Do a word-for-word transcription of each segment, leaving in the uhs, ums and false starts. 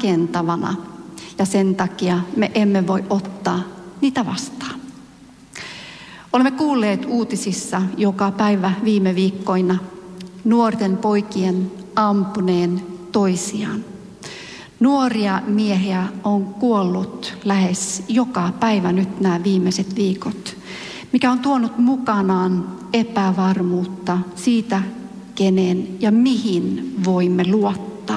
rakentavana ja sen takia me emme voi ottaa niitä vastaan. Olemme kuulleet uutisissa joka päivä viime viikkoina nuorten poikien ampuneen toisiaan. Nuoria miehiä on kuollut lähes joka päivä nyt nämä viimeiset viikot, mikä on tuonut mukanaan epävarmuutta siitä, kenen ja mihin voimme luottaa.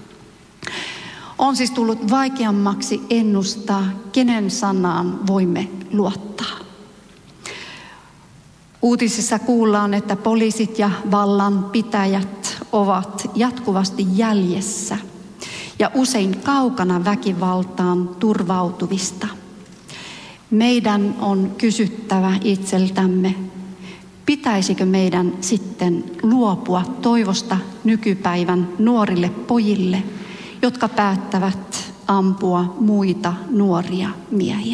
On siis tullut vaikeammaksi ennustaa, kenen sanaan voimme luottaa. Uutisissa kuullaan, että poliisit ja vallanpitäjät ovat jatkuvasti jäljessä ja usein kaukana väkivaltaan turvautuvista. Meidän on kysyttävä itseltämme, pitäisikö meidän sitten luopua toivosta nykypäivän nuorille pojille, jotka päättävät ampua muita nuoria miehiä?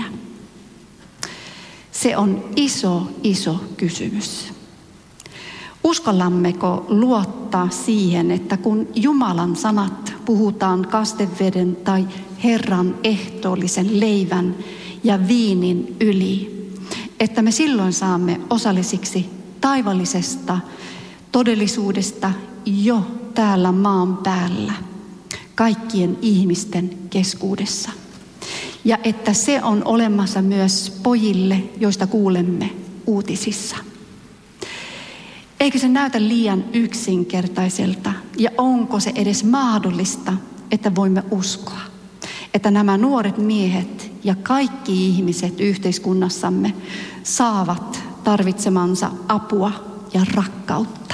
Se on iso, iso kysymys. Uskallammeko luottaa siihen, että kun Jumalan sanat puhutaan kasteveden tai Herran ehtoollisen leivän ja viinin yli, että me silloin saamme osallisiksi taivallisesta todellisuudesta jo täällä maan päällä, kaikkien ihmisten keskuudessa. Ja että se on olemassa myös pojille, joista kuulemme uutisissa. Eikö se näytä liian yksinkertaiselta ja onko se edes mahdollista, että voimme uskoa, että nämä nuoret miehet ja kaikki ihmiset yhteiskunnassamme saavat tarvitsemansa apua ja rakkautta?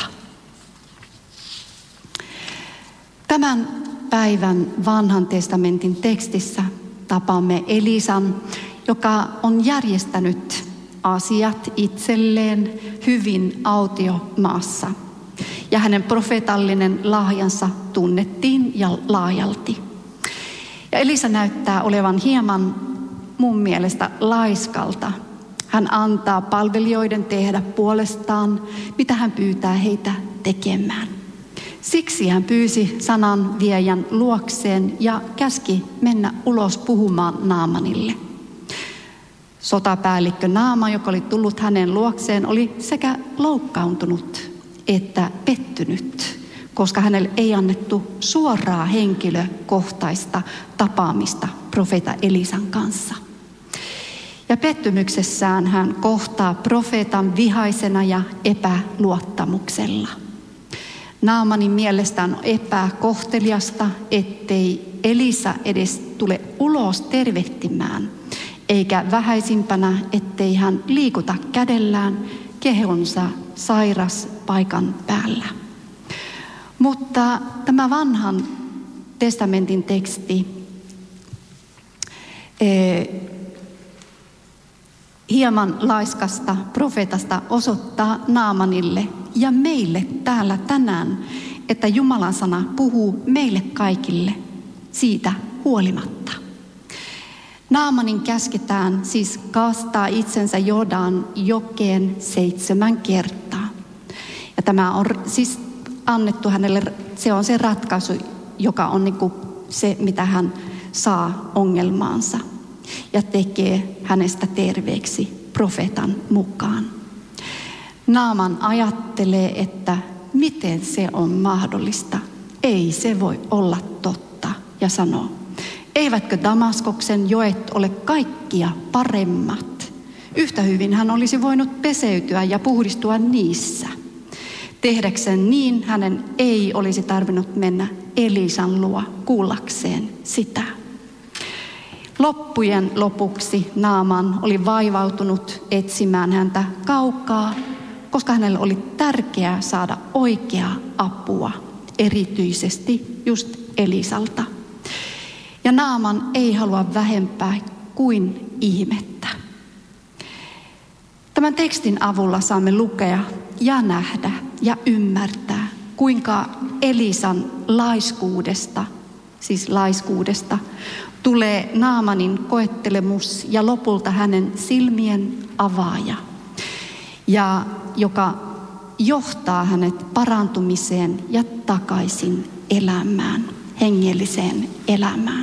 Tämän päivän vanhan testamentin tekstissä tapaamme Elisan, joka on järjestänyt asiat itselleen hyvin autiomaassa. Ja hänen profeetallinen lahjansa tunnettiin ja laajalti. Ja Elisa näyttää olevan hieman mun mielestä laiskalta. Hän antaa palvelijoiden tehdä puolestaan, mitä hän pyytää heitä tekemään. Siksi hän pyysi sanan viejän luokseen ja käski mennä ulos puhumaan Naamanille. Sotapäällikkö Naaman, joka oli tullut hänen luokseen, oli sekä loukkaantunut että pettynyt, koska hänelle ei annettu suoraa henkilökohtaista tapaamista profeeta Elisan kanssa. Ja pettymyksessään hän kohtaa profeetan vihaisena ja epäluottamuksella. Naamanin mielestä on epäkohteliasta, ettei Elisa edes tule ulos tervehtimään, eikä vähäisimpänä, ettei hän liikuta kädellään kehonsa sairas paikan päällä. Mutta tämä vanhan testamentin teksti ee, hieman laiskasta profeetasta osoittaa Naamanille ja meille täällä tänään, että Jumalan sana puhuu meille kaikille siitä huolimatta. Naamanin käsketään siis kaastaa itsensä Jordan jokeen seitsemän kertaa. Ja tämä on siis annettu hänelle, se on se ratkaisu, joka on niin kuin se, mitä hän saa ongelmaansa. Ja tekee hänestä terveeksi profeetan mukaan. Naaman ajattelee, että miten se on mahdollista. Ei se voi olla totta. Ja sanoo, eivätkö Damaskoksen joet ole kaikkia paremmat? Yhtä hyvin hän olisi voinut peseytyä ja puhdistua niissä. Tehdäkseen niin hänen ei olisi tarvinnut mennä Elisan luo kuullakseen sitä. Loppujen lopuksi Naaman oli vaivautunut etsimään häntä kaukaa, koska hänelle oli tärkeää saada oikeaa apua, erityisesti just Elisalta. Ja Naaman ei halua vähempää kuin ihmettä. Tämän tekstin avulla saamme lukea ja nähdä ja ymmärtää, kuinka Elisan laiskuudesta, siis laiskuudesta, tulee Naamanin koettelemus ja lopulta hänen silmien avaaja, ja joka johtaa hänet parantumiseen ja takaisin elämään, hengelliseen elämään.